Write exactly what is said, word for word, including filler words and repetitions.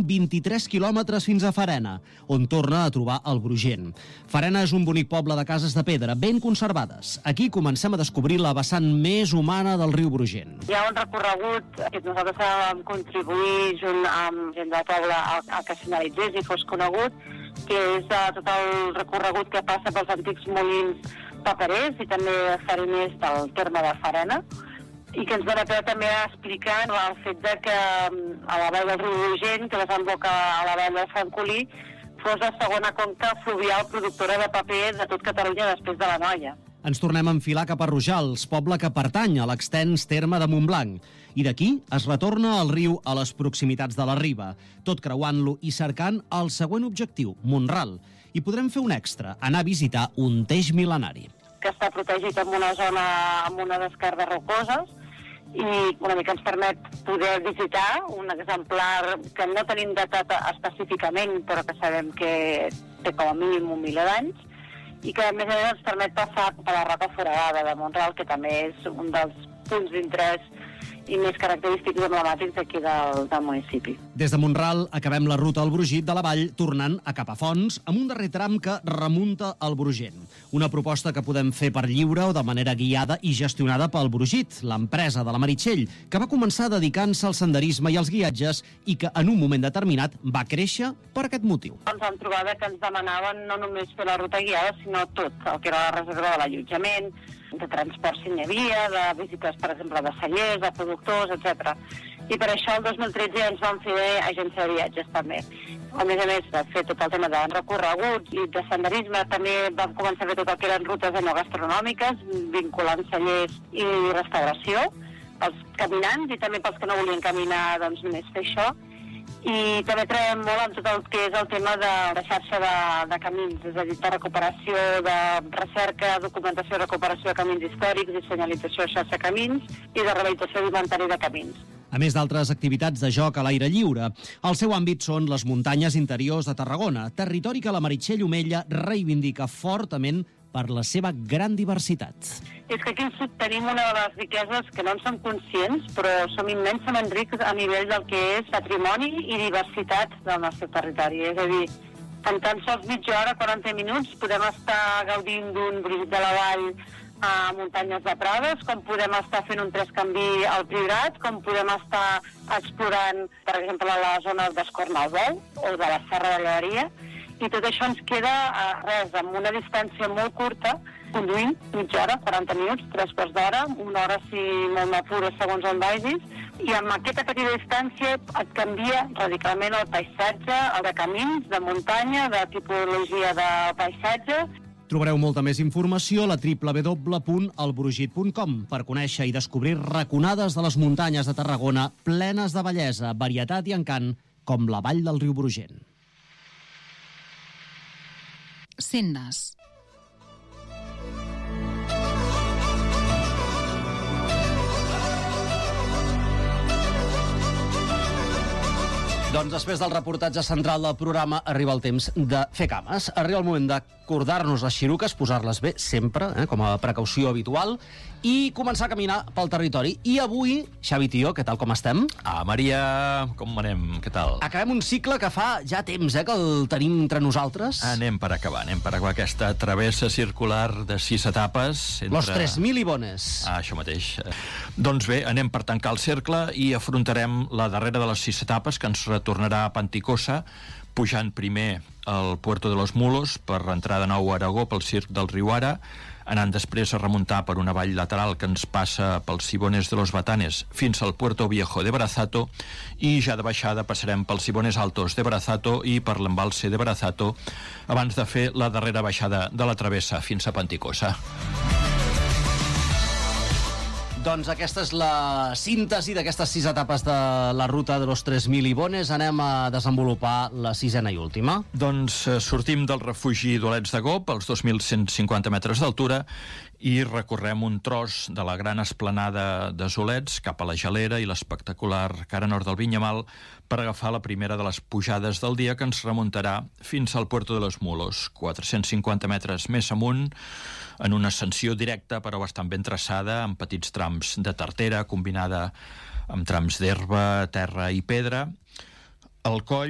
vint-i-tres quilòmetres fins a Farena, on torna a trobar el Brugent. Farena és un bonic poble de cases de pedra, ben conservades. Aquí comencem a descobrir la vessant més humana del riu Brugent. Hi ha un recorregut que nosaltres vam contribuir junt amb gent del poble a, a que s'analitzés i fos conegut, que és uh, tot el recorregut que passa pels antics molins paperers i també fariners del terme de Farena, i que ens dona peu també a explicar el fet de que a la vall del riu Brugent, que desemboca a la vall del Francolí, fos la segona conca fluvial productora de paper de tot Catalunya després de l'Anoia. Ens tornem a enfilar cap a Rojals, poble que pertany a l'extens terme de Montblanc. I d'aquí es retorna al riu a les proximitats de la riba, tot creuant-lo i cercant el següent objectiu, Mont-ral. I podrem fer un extra, anar a visitar un teix mil·lenari, que està protegit en una zona amb una descarga rocoses i una mica ens permet poder visitar un exemplar que no tenim datat específicament, però que sabem que té com a mínim un miler d'anys, i que a més a més ens permet passar per la Roca Foradada de Mont-ral, que també és un dels punts d'interès i més característics i emblemàtics d'aquí del, del municipi. Des de Mont-ral acabem la ruta al Brugit de la Vall, tornant a Capafons, amb un darrer tram que remunta al Brugent. Una proposta que podem fer per lliure o de manera guiada i gestionada pel Brugit, l'empresa de la Meritxell, que va començar dedicant-se al senderisme i als guiatges i que en un moment determinat va créixer per aquest motiu. Ens vam trobar que ens demanaven no només fer la ruta guiada, sinó tot, el que era la reserva de l'allotjament, de transport si n'hi havia, de visites, per exemple, de cellers, de productors, etcètera. I per això el dos mil tretze ens vam fer agència de viatges també. A més a més de fer tot el tema de recorregut i de senderisme, també vam començar a fer tot el que eren rutes enogastronòmiques, vinculant cellers i restauració, pels caminants i també pels que no volien caminar, doncs només fer això. I també treballem molt en tot el que és el tema de la xarxa de, de camins, és a dir, de recuperació, de recerca, documentació de recuperació de camins històrics i senyalització de xarxa de camins i de rehabilitació d'inventari de camins. A més d'altres activitats de joc a l'aire lliure. El seu àmbit són les muntanyes interiors de Tarragona, territori que la Meritxell Omella reivindica fortament per la seva gran diversitat. És que aquí al sud tenim una de les riqueses que no en som conscients, però som immensament rics a nivell del que és patrimoni i diversitat del nostre territori. És a dir, en tan sols mitja hora, quaranta minuts, podem estar gaudint d'un Brugit de la Vall a muntanyes de Prades, com podem estar fent un trescanvi al Priorat, com podem estar explorant, per exemple, la zona d'Escornalbou o de la Serra de Llevaria, i tot això ens queda a res, amb una distància molt curta, conduint mitja hora, quaranta minuts, tres quarts d'hora, una hora si molt m'apuro segons on vagis, i amb aquesta petita distància et canvia radicalment el paisatge, el de camins, de muntanya, de tipologia de paisatge. Trobareu molta més informació a la w w w punt el brugit punt com per conèixer i descobrir raconades de les muntanyes de Tarragona plenes de bellesa, varietat i encant, com la vall del riu Brugent. Sendes. Doncs després del reportatge central del programa arriba el temps de fer cames. Arriba el moment d'acordar-nos les xiruques, posar-les bé sempre, eh, com a precaució habitual, i començar a caminar pel territori. I avui, Xavi Tió, què tal, com estem? Ah, Maria, com anem? Què tal? Acabem un cicle que fa ja temps, eh, que el tenim entre nosaltres. Anem per acabar, anem per acabar aquesta travessa circular de sis etapes. Entre... Los tres mil i bones. Ah, això mateix. Doncs bé, anem per tancar el cercle i afrontarem la darrera de les sis etapes, que ens retornarà a Panticosa, pujant primer al Puerto de los Mulos per entrar de nou a Aragó pel circ del riu Ara, anant després a remuntar per una vall lateral que ens passa pels Sibones de los Batanes fins al Puerto Viejo de Barazato, i ja de baixada passarem pels Sibones Altos de Barazato i per l'embalse de Barazato abans de fer la darrera baixada de la travessa fins a Panticosa. Doncs aquesta és la síntesi d'aquestes sis etapes de la ruta de los tres mil i bones. Anem a desenvolupar la sisena i última. Doncs eh, sortim del refugi d'Olets de Gop, als dos mil cent cinquanta metres d'altura, i recorrem un tros de la gran esplanada de Solets cap a la Gelera i l'espectacular cara nord del Vinyamal per agafar la primera de les pujades del dia, que ens remuntarà fins al Puerto de los Mulos, quatre-cents cinquanta metres més amunt, en una ascensió directa però bastant ben traçada, amb petits trams de tartera combinada amb trams d'herba, terra i pedra. El coll